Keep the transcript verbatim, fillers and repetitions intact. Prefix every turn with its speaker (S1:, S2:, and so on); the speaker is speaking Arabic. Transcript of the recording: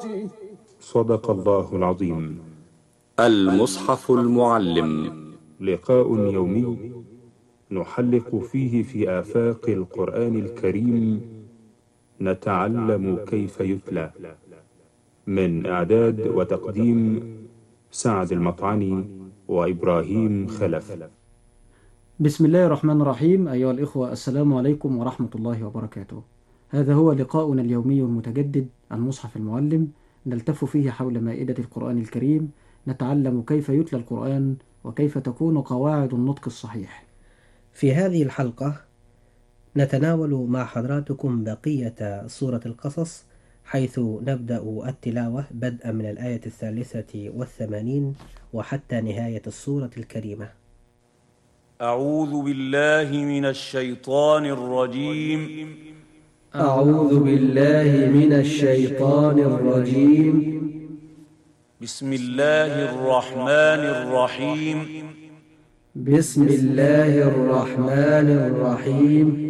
S1: صدق الله العظيم.
S2: المصحف المعلم،
S1: لقاء يومي نحلق فيه في آفاق القرآن الكريم، نتعلم كيف يتلى. من إعداد وتقديم سعد المطعني وإبراهيم خلف.
S3: بسم الله الرحمن الرحيم. أيها الإخوة، السلام عليكم ورحمة الله وبركاته. هذا هو لقاؤنا اليومي المتجدد المصحف المعلم، نلتف فيه حول مائدة القرآن الكريم، نتعلم كيف يتلى القرآن وكيف تكون قواعد النطق الصحيح.
S4: في هذه الحلقة نتناول مع حضراتكم بقية سورة القصص، حيث نبدأ التلاوة بدءا من الآية الثالثة والثمانين وحتى نهاية السورة الكريمة.
S5: أعوذ بالله من الشيطان الرجيم.
S6: أعوذ بالله من الشيطان الرجيم.
S5: بسم الله الرحمن الرحيم.
S6: بسم الله الرحمن الرحيم.